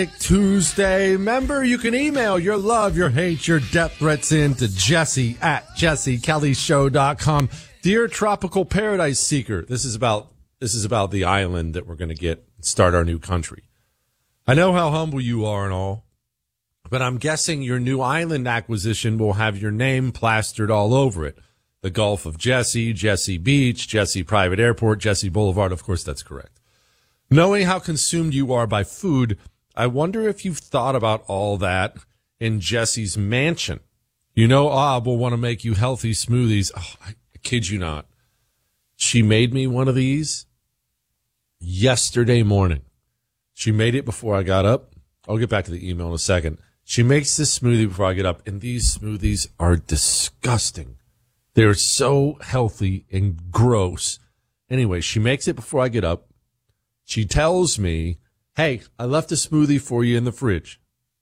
Tuesday. Remember, you can email your love, your hate, your death threats in to Jesse at jessekellyshow.com. Dear Tropical Paradise Seeker, this is about the island that we're going to start our new country. I know how humble you are and all, but I'm guessing your new island acquisition will have your name plastered all over it. The Gulf of Jesse, Jesse Beach, Jesse Private Airport, Jesse Boulevard. Of course, that's correct. Knowing how consumed you are by food, I wonder if you've thought about all that in Jesse's mansion. You know, will want to make you healthy smoothies. Oh, I kid you not. She made me one of these yesterday morning. She made it before I got up. I'll get back to the email in a second. She makes this smoothie before I get up, and these smoothies are disgusting. They're so healthy and gross. Anyway, she makes it before I get up. She tells me, hey, I left a smoothie for you in the fridge.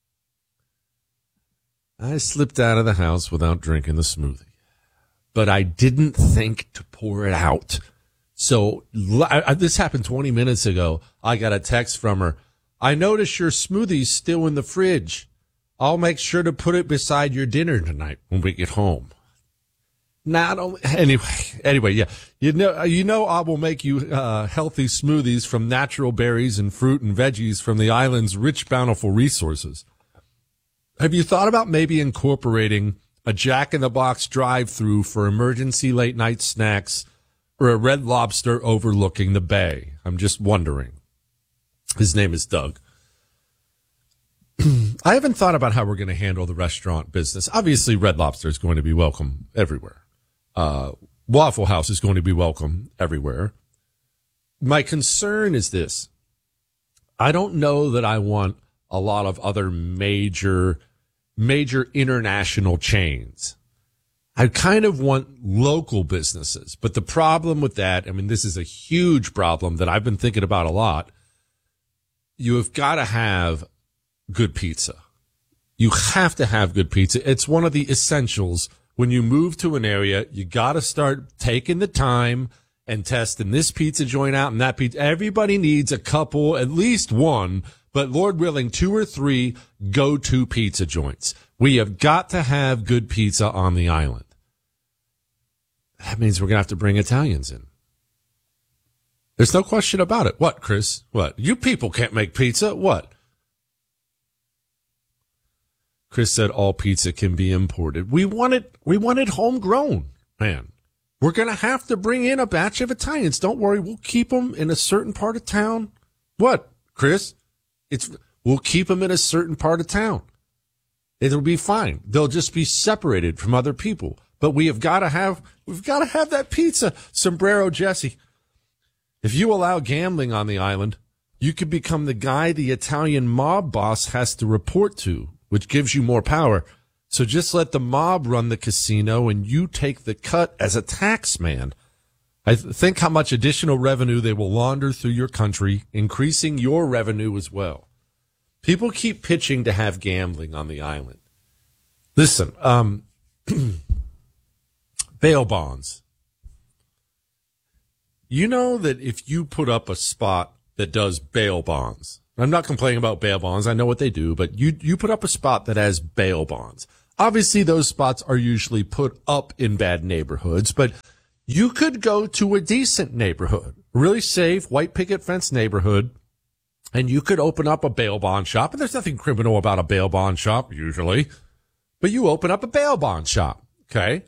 I slipped out of the house without drinking the smoothie, but I didn't think to pour it out. So this happened 20 minutes ago. I got a text from her. I noticed your smoothie's still in the fridge. I'll make sure to put it beside your dinner tonight when we get home. Anyway, yeah. You know, I will make you healthy smoothies from natural berries and fruit and veggies from the island's rich, bountiful resources. Have you thought about maybe incorporating a Jack in the Box drive-through for emergency late night snacks or a Red Lobster overlooking the bay? I'm just wondering. His name is Doug. I haven't thought about how we're going to handle the restaurant business. Obviously, Red Lobster is going to be welcome everywhere. Waffle House is going to be welcome everywhere. My concern is this. I don't know that I want a lot of other major international chains. I kind of want local businesses. But the problem with that, I mean, this is a huge problem that I've been thinking about a lot. You have got to have good pizza. You have to have good pizza. It's one of the essentials. When you move to an area, you got to start taking the time and testing this pizza joint out and that pizza. Everybody needs a couple, at least one, but Lord willing, 2 or 3 go-to pizza joints. We have got to have good pizza on the island. That means we're going to have to bring Italians in. There's no question about it. What, Chris? What? You people can't make pizza? What? Chris said all pizza can be imported. We want it homegrown, man. We're going to have to bring in a batch of Italians. Don't worry. We'll keep them in a certain part of town. What, Chris? We'll keep them in a certain part of town. It'll be fine. They'll just be separated from other people. But we've got to have that pizza. Sombrero Jesse. If you allow gambling on the island, you could become the guy the Italian mob boss has to report to, which gives you more power. So just let the mob run the casino and you take the cut as a tax man. I think how much additional revenue they will launder through your country, increasing your revenue as well. People keep pitching to have gambling on the island. Listen, bail bonds. You know that if you put up a spot that does bail bonds, I'm not complaining about bail bonds. I know what they do, but you put up a spot that has bail bonds. Obviously, those spots are usually put up in bad neighborhoods, but you could go to a decent neighborhood, really safe, white picket fence neighborhood, and you could open up a bail bond shop. And there's nothing criminal about a bail bond shop, usually, but you open up a bail bond shop, okay?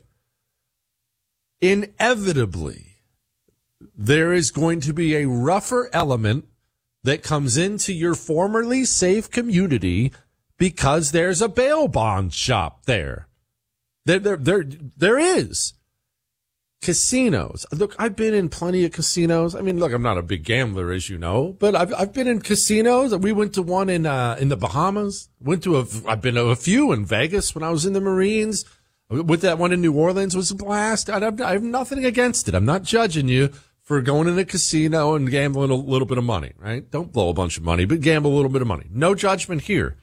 Inevitably, there is going to be a rougher element that comes into your formerly safe community because there's a bail bond shop there. There is. Casinos. Look, I've been in plenty of casinos. I mean, look, I'm not a big gambler, as you know, but I've been in casinos. We went to one in the Bahamas. I've been to a few in Vegas when I was in the Marines. With that one in New Orleans was a blast. I have nothing against it. I'm not judging you for going in a casino and gambling a little bit of money, right? Don't blow a bunch of money, but gamble a little bit of money. No judgment here.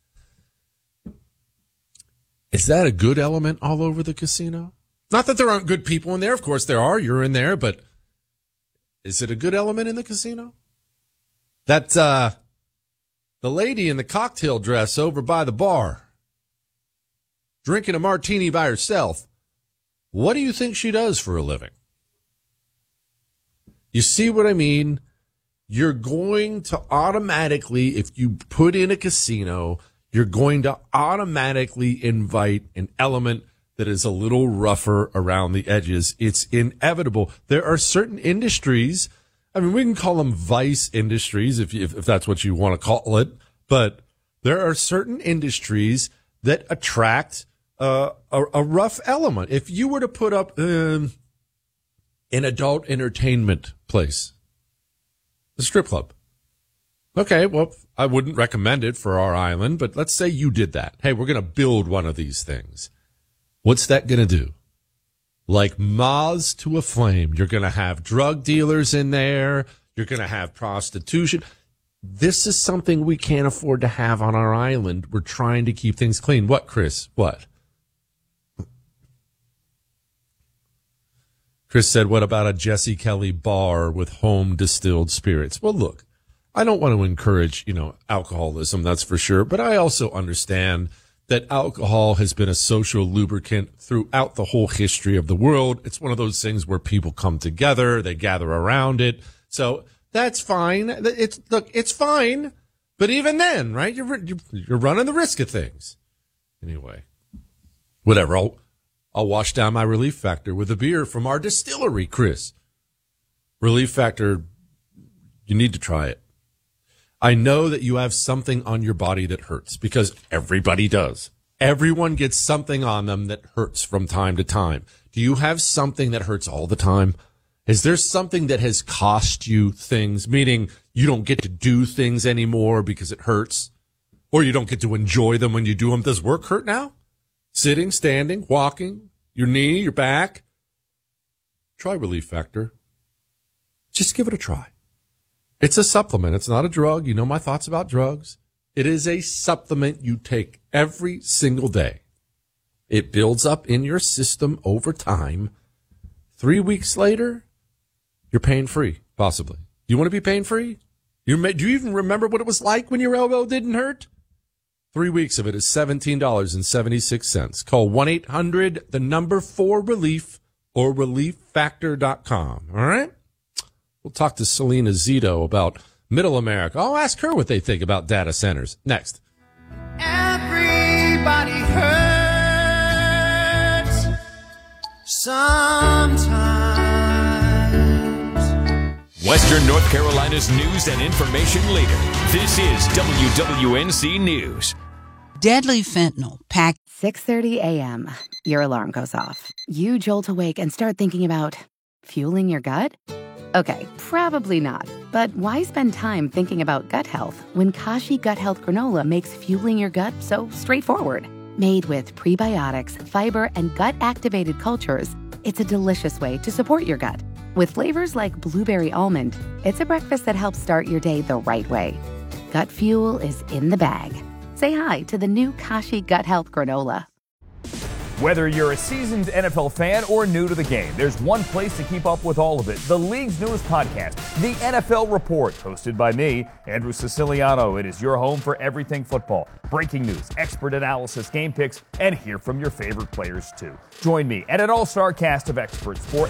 Is that a good element all over the casino? Not that there aren't good people in there. Of course there are. You're in there, but is it a good element in the casino? That the lady in the cocktail dress over by the bar, drinking a martini by herself, what do you think she does for a living? You see what I mean? You're going to automatically, if you put in a casino, you're going to automatically invite an element that is a little rougher around the edges. It's inevitable. There are certain industries, I mean, we can call them vice industries if that's what you want to call it, but there are certain industries that attract a rough element. If you were to put up an adult entertainment place, a strip club, okay, well, I wouldn't recommend it for our island, but let's say you did that. Hey, we're going to build one of these things. What's that going to do? Like moths to a flame. You're going to have drug dealers in there. You're going to have prostitution. This is something we can't afford to have on our island. We're trying to keep things clean. What, Chris? What? Chris said, what about a Jesse Kelly bar with home distilled spirits? Well, look, I don't want to encourage, alcoholism, that's for sure. But I also understand that alcohol has been a social lubricant throughout the whole history of the world. It's one of those things where people come together, they gather around it. So that's fine. It's fine. But even then, right, you're running the risk of things. Anyway, whatever. I'll wash down my Relief Factor with a beer from our distillery, Chris. Relief Factor, you need to try it. I know that you have something on your body that hurts because everybody does. Everyone gets something on them that hurts from time to time. Do you have something that hurts all the time? Is there something that has cost you things, meaning you don't get to do things anymore because it hurts? Or you don't get to enjoy them when you do them? Does work hurt now? Sitting, standing, walking, your knee, your back? Try Relief Factor. Just give it a try. It's a supplement. It's not a drug. You know my thoughts about drugs. It is a supplement you take every single day. It builds up in your system over time. 3 weeks later, you're pain-free, possibly. You want to be pain-free? Do you even remember what it was like when your elbow didn't hurt? 3 weeks of it is $17.76. Call 1-800-4RELIEF or relieffactor.com. All right? We'll talk to Selena Zito about Middle America. I'll ask her what they think about data centers. Next. Everybody hurts sometimes. Western North Carolina's news and information leader. This is WWNC News. Deadly fentanyl packed. 6:30 a.m. Your alarm goes off. You jolt awake and start thinking about fueling your gut? Okay, probably not. But why spend time thinking about gut health when Kashi Gut Health Granola makes fueling your gut so straightforward? Made with prebiotics, fiber, and gut-activated cultures, it's a delicious way to support your gut. With flavors like blueberry almond, it's a breakfast that helps start your day the right way. Gut fuel is in the bag. Say hi to the new Kashi Gut Health Granola. Whether you're a seasoned NFL fan or new to the game, there's one place to keep up with all of it. The league's newest podcast, The NFL Report, hosted by me, Andrew Siciliano. It is your home for everything football. Breaking news, expert analysis, game picks, and hear from your favorite players too. Join me and an all-star cast of experts for